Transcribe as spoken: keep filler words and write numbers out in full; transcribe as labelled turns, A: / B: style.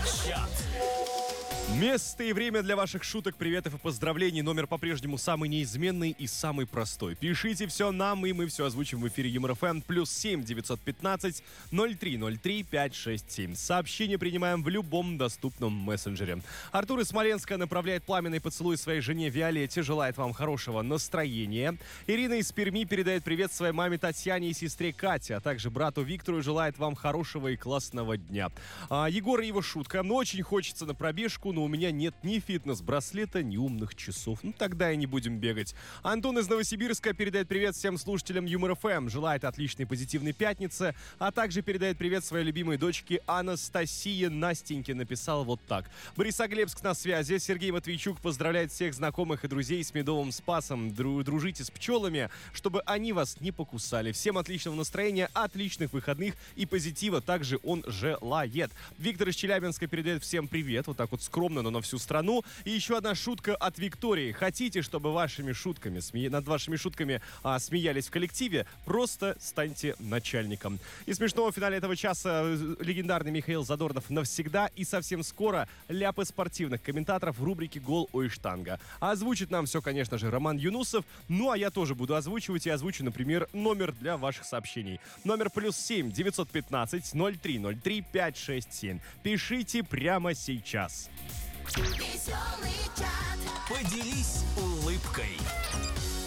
A: Стач-чат.
B: Место и время для ваших шуток, приветов и поздравлений. Номер по-прежнему самый неизменный и самый простой. Пишите все нам, и мы все озвучим в эфире Юмор ФМ. Плюс семь девятьсот пятнадцать ноль три ноль три пять шесть семь. Сообщение принимаем в любом доступном мессенджере. Артур из Смоленска направляет пламенный поцелуй своей жене Виолетте. Желает вам хорошего настроения. Ирина из Перми передает привет своей маме Татьяне и сестре Кате, а также брату Виктору. Желает вам хорошего и классного дня. А, Егор и его шутка. Ну, очень хочется на пробежку, но у меня нет ни фитнес-браслета, ни умных часов. Ну, тогда и не будем бегать. Антон из Новосибирска передает привет всем слушателям Юмор ФМ. Желает отличной позитивной пятницы, а также передает привет своей любимой дочке Анастасии. Настеньке написал вот так. Борисоглебск на связи. Сергей Матвейчук поздравляет всех знакомых и друзей с медовым спасом. Дру- дружите с пчелами, чтобы они вас не покусали. Всем отличного настроения, отличных выходных и позитива также он желает. Виктор из Челябинска передает всем привет. Вот так вот скромно, но на всю страну. И еще одна шутка от Виктории. Хотите, чтобы вашими шутками, сме... над вашими шутками а, смеялись в коллективе? Просто станьте начальником. И смешного в финале этого часа легендарный Михаил Задорнов навсегда. И совсем скоро ляпы спортивных комментаторов в рубрике «Гол ой штанга». А озвучит нам все, конечно же, Роман Юнусов. Ну, а я тоже буду озвучивать и озвучу, например, номер для ваших сообщений. Номер плюс семь девятьсот пятнадцать ноль три ноль три пять шесть семь. Пишите прямо сейчас.
A: Веселый чат. Поделись улыбкой.